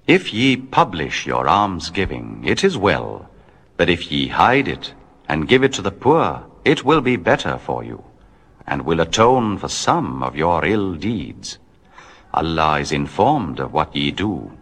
If ye publish your almsgiving, it is well, but if ye hide it, and give it to the poor, it will be better for you, and will atone for some of your ill deeds. Allah is informed of what ye do.